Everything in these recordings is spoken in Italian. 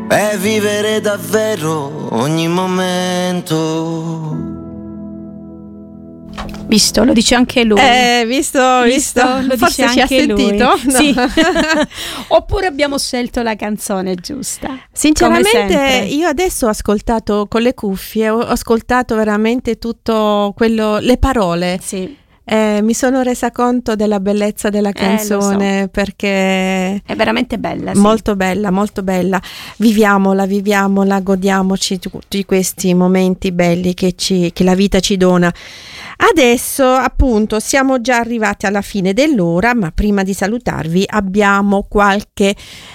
è vivere davvero ogni momento. Visto, lo dice anche lui. Visto. Lo Forse dice ci ha anche sentito. lui. No. Sì. Oppure abbiamo scelto la canzone giusta. Sinceramente Come sempre. io adesso ho ascoltato con le cuffie, ho ascoltato veramente tutto quello, le parole. Sì. Mi sono resa conto della bellezza della canzone, perché è veramente bella, sì. molto bella, molto bella. Viviamola, godiamoci tutti questi momenti belli che la vita ci dona. Adesso appunto siamo già arrivati alla fine dell'ora, ma prima di salutarvi abbiamo qualche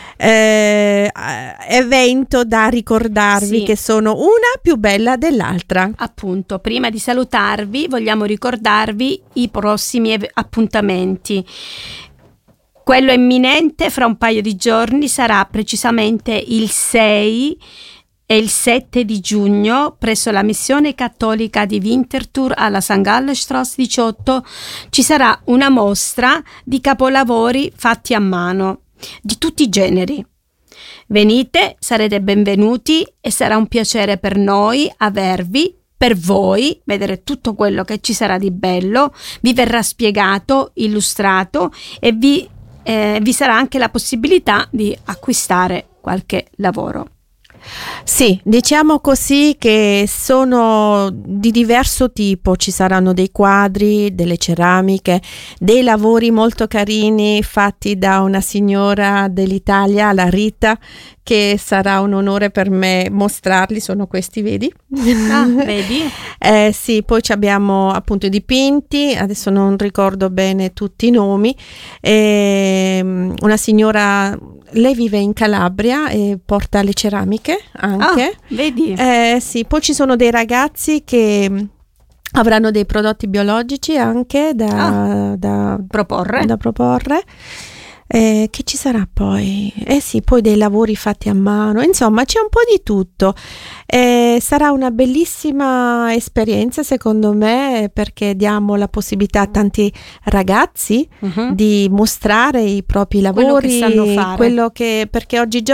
evento da ricordarvi, sì, che sono una più bella dell'altra. Appunto, prima di salutarvi vogliamo ricordarvi i prossimi appuntamenti. Quello imminente fra un paio di giorni sarà precisamente il 6 e il 7 di giugno presso la missione cattolica di Winterthur alla St. Gallenstrasse 18 ci sarà una mostra di capolavori fatti a mano di tutti i generi. Venite, sarete benvenuti e sarà un piacere per noi avervi, per voi, vedere tutto quello che ci sarà di bello, vi verrà spiegato, illustrato e vi sarà anche la possibilità di acquistare qualche lavoro. Sì, diciamo così che sono di diverso tipo, ci saranno dei quadri, delle ceramiche, dei lavori molto carini fatti da una signora dell'Italia, la Rita, che sarà un onore per me mostrarli, sono questi, vedi? Ah, vedi? Sì, poi abbiamo appunto i dipinti, adesso non ricordo bene tutti i nomi, una signora, lei vive in Calabria e porta le ceramiche anche. Vedi? Sì, poi ci sono dei ragazzi che avranno dei prodotti biologici anche da proporre. Che ci sarà poi? Sì, poi dei lavori fatti a mano, insomma c'è un po' di tutto. Sarà una bellissima esperienza secondo me, perché diamo la possibilità a tanti ragazzi di mostrare i propri lavori, quello che sanno fare. perché oggigiorno